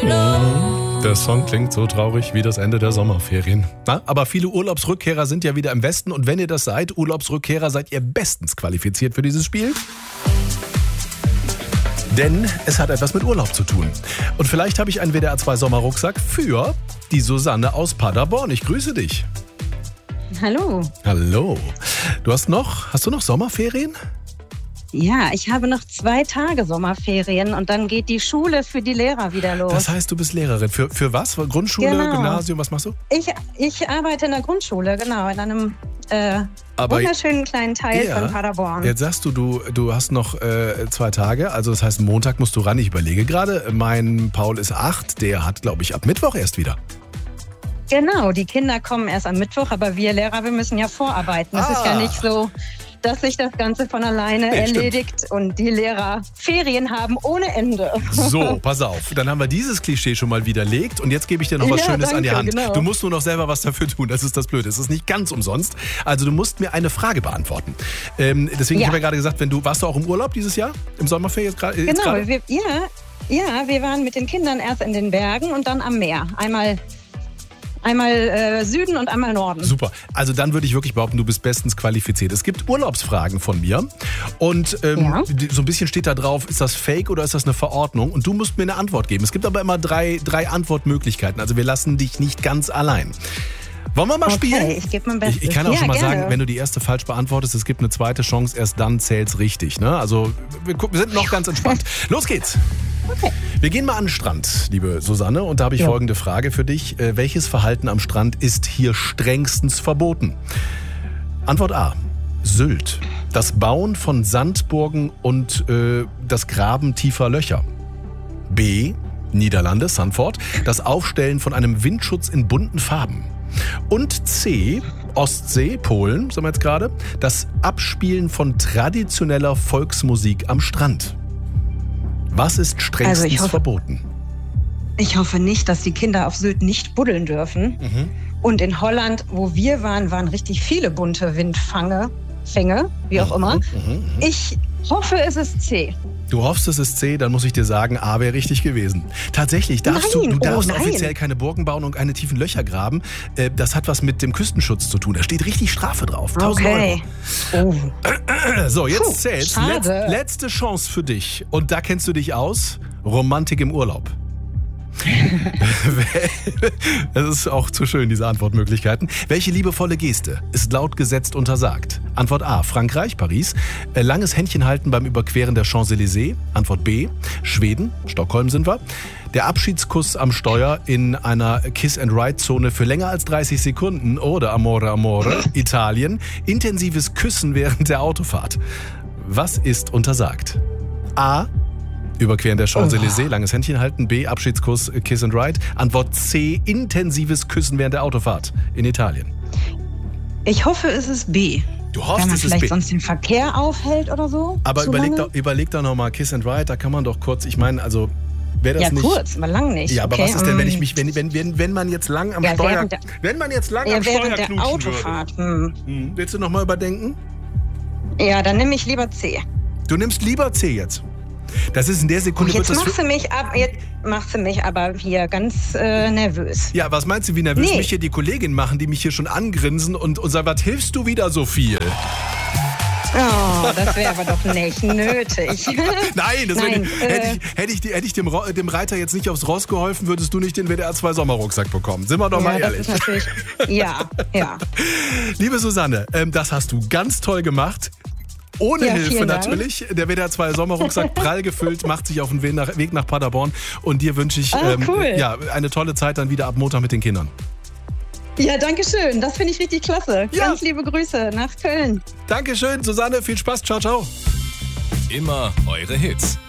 Der Song klingt so traurig wie das Ende der Sommerferien. Na, aber viele Urlaubsrückkehrer sind ja wieder im Westen und wenn ihr das seid, Urlaubsrückkehrer, seid ihr bestens qualifiziert für dieses Spiel. Denn es hat etwas mit Urlaub zu tun. Und vielleicht habe ich einen WDR 2 Sommerrucksack für die Susanne aus Paderborn. Ich grüße dich. Hallo. Hallo. Hast du noch Sommerferien? Ja, ich habe noch 2 Tage Sommerferien und dann geht die Schule für die Lehrer wieder los. Das heißt, du bist Lehrerin. Für was? Grundschule, genau. Gymnasium, was machst du? Ich arbeite in der Grundschule, genau, in einem wunderschönen kleinen Teil von Paderborn. Jetzt sagst du hast noch 2 Tage, also das heißt, Montag musst du ran. Ich überlege gerade, mein Paul ist 8, der hat, glaube ich, ab Mittwoch erst wieder. Genau, die Kinder kommen erst am Mittwoch, aber wir Lehrer, wir müssen ja vorarbeiten. Es ist ja nicht so, dass sich das Ganze von alleine erledigt stimmt. Und die Lehrer Ferien haben ohne Ende. So, pass auf. Dann haben wir dieses Klischee schon mal widerlegt und jetzt gebe ich dir noch was Schönes an die Hand. Genau. Du musst nur noch selber was dafür tun, das ist das Blöde. Es ist nicht ganz umsonst. Also du musst mir eine Frage beantworten. Deswegen, ich habe ja gerade gesagt, warst du auch im Urlaub dieses Jahr? Im Sommerferien jetzt gerade? Genau, wir waren mit den Kindern erst in den Bergen und dann am Meer. Einmal Süden und einmal Norden. Super. Also dann würde ich wirklich behaupten, du bist bestens qualifiziert. Es gibt Urlaubsfragen von mir und so ein bisschen steht da drauf, ist das Fake oder ist das eine Verordnung? Und du musst mir eine Antwort geben. Es gibt aber immer drei Antwortmöglichkeiten. Also wir lassen dich nicht ganz allein. Wollen wir mal spielen? Ich gebe mein Bestes. Ich kann auch schon mal sagen, wenn du die erste falsch beantwortest, es gibt eine zweite Chance, erst dann zählt's richtig. Ne? Also wir sind noch ganz entspannt. Los geht's. Okay. Wir gehen mal an den Strand, liebe Susanne, und da habe ich folgende Frage für dich. Welches Verhalten am Strand ist hier strengstens verboten? Antwort A. Sylt. Das Bauen von Sandburgen und das Graben tiefer Löcher. B. Niederlande, Sandford. Das Aufstellen von einem Windschutz in bunten Farben. Und C. Ostsee, Polen, sagen wir jetzt gerade. Das Abspielen von traditioneller Volksmusik am Strand. Was ist strengstens verboten? Ich hoffe nicht, dass die Kinder auf Sylt nicht buddeln dürfen. Mhm. Und in Holland, wo wir waren richtig viele bunte Windfänge, wie auch immer. Ich hoffe, es ist C. Du hoffst, es ist C, dann muss ich dir sagen, A wäre richtig gewesen. Tatsächlich darfst du offiziell keine Burgen bauen und keine tiefen Löcher graben. Das hat was mit dem Küstenschutz zu tun. Da steht richtig Strafe drauf. 1000 Euro. So, jetzt zählt's. Letzte Chance für dich. Und da kennst du dich aus. Romantik im Urlaub. Das ist auch zu schön, diese Antwortmöglichkeiten. Welche liebevolle Geste ist laut Gesetz untersagt? Antwort A, Frankreich, Paris. Langes Händchen halten beim Überqueren der Champs-Élysées. Antwort B, Schweden, Stockholm sind wir. Der Abschiedskuss am Steuer in einer Kiss-and-Ride-Zone für länger als 30 Sekunden. Oder Amore, Amore, Italien. Intensives Küssen während der Autofahrt. Was ist untersagt? A, Überqueren der Champs-Élysées, langes Händchen halten. B, Abschiedskuss, Kiss and Ride. Antwort C, intensives Küssen während der Autofahrt in Italien. Ich hoffe, es ist B. Du hoffst, wenn man es ist vielleicht B. sonst den Verkehr aufhält oder so. Aber überleg doch nochmal, Kiss and Ride, da kann man doch kurz, ich meine, also wäre das nicht... Ja, kurz, aber lang nicht. Ja, aber was ist denn, wenn man jetzt lang am Steuer... Wenn man jetzt lang am Steuer während der Autofahrt. Willst du nochmal überdenken? Ja, dann nehme ich lieber C. Du nimmst lieber C jetzt? Das ist in der Sekunde... Jetzt machst du mich aber hier ganz nervös. Ja, was meinst du, wie nervös mich hier die Kolleginnen machen, die mich hier schon angrinsen und sagen, was hilfst du wieder so viel? Oh, das wäre aber doch nicht nötig. Nein, hätte ich dem Reiter jetzt nicht aufs Ross geholfen, würdest du nicht den WDR 2 Sommerrucksack bekommen. Sind wir doch mal ehrlich. Das ist natürlich, ja. Liebe Susanne, das hast du ganz toll gemacht. Ohne Hilfe natürlich. Der WDR 2 Sommerrucksack prall gefüllt, macht sich auf den Weg nach Paderborn. Und dir wünsche ich eine tolle Zeit dann wieder ab Montag mit den Kindern. Ja, danke schön. Das finde ich richtig klasse. Ja. Ganz liebe Grüße nach Köln. Dankeschön, Susanne. Viel Spaß. Ciao, ciao. Immer eure Hits.